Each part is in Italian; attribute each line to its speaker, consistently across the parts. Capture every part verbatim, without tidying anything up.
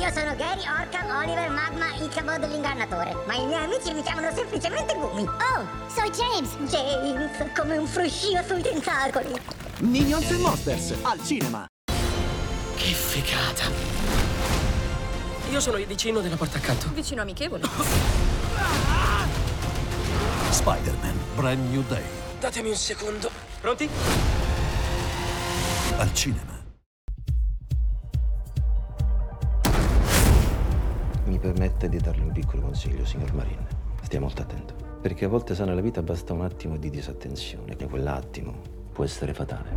Speaker 1: Io sono Gary, Orcan, Oliver, Magma, Ichabod l'ingannatore. Ma i miei amici mi chiamano semplicemente Gumi.
Speaker 2: Oh, soy James.
Speaker 1: James, come un fruscio sui tentacoli.
Speaker 3: Minions e Monsters, al cinema.
Speaker 4: Che figata. Io sono il vicino della porta accanto.
Speaker 5: Vicino amichevole.
Speaker 6: Spider-Man, Brand New Day.
Speaker 4: Datemi un secondo. Pronti?
Speaker 6: Al cinema.
Speaker 7: Mi permette di darle un piccolo consiglio, signor Marin. Stia molto attento, perché a volte sa nella vita basta un attimo di disattenzione, e quell'attimo può essere fatale.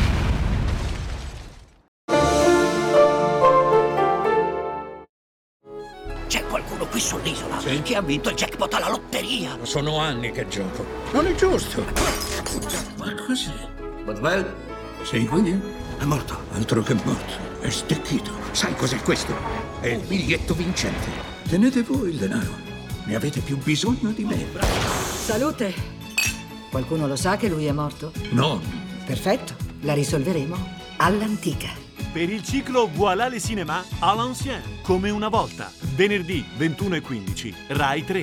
Speaker 8: C'è qualcuno qui sull'isola sì? che ha vinto il jackpot alla lotteria.
Speaker 9: Sono anni che gioco. Non è giusto. Ma così?
Speaker 8: Botwell?
Speaker 9: Sì, quindi? È morto. Altro che morto. È stecchito. Sai cos'è questo? È il biglietto vincente. Tenete voi il denaro. Ne avete più bisogno di me.
Speaker 5: Salute. Qualcuno lo sa che lui è morto?
Speaker 9: No.
Speaker 5: Perfetto. La risolveremo all'antica.
Speaker 3: Per il ciclo Voilà le cinéma à l'ancien, come una volta. Venerdì ventuno e quindici, Rai tre.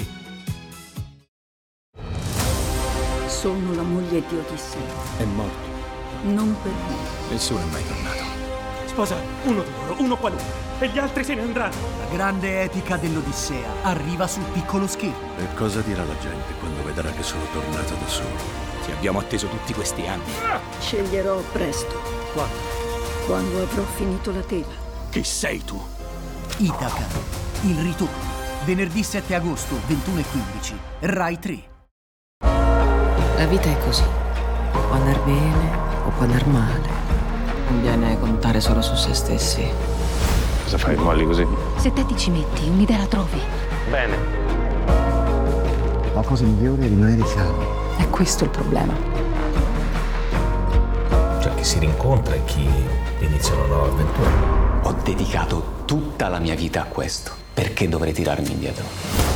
Speaker 10: Sono la moglie di Odissea.
Speaker 6: È morto.
Speaker 10: Non per me.
Speaker 6: Nessuno è mai tornato.
Speaker 3: Sposa uno di loro, uno qualunque, e gli altri se ne andranno.
Speaker 11: La grande epica dell'Odissea arriva sul piccolo schermo.
Speaker 6: E cosa dirà la gente quando vedrà che sono tornato da solo?
Speaker 4: Ti abbiamo atteso tutti questi anni.
Speaker 10: Sceglierò presto.
Speaker 6: Quando?
Speaker 10: Quando avrò finito la tela.
Speaker 9: Chi sei tu?
Speaker 11: Itaca, il ritorno. Venerdì sette agosto, ventuno e quindici, Rai tre.
Speaker 5: La vita è così. Può andar bene o può andar male. Non viene contare solo su se stessi.
Speaker 7: Cosa fai, molli così?
Speaker 10: Se te ti ci metti, un'idea la trovi.
Speaker 7: Bene. La cosa migliore è rimanere salvi.
Speaker 10: È questo il problema.
Speaker 4: C'è chi si rincontra e chi inizia una nuova avventura.
Speaker 7: Ho dedicato tutta la mia vita a questo. Perché dovrei tirarmi indietro?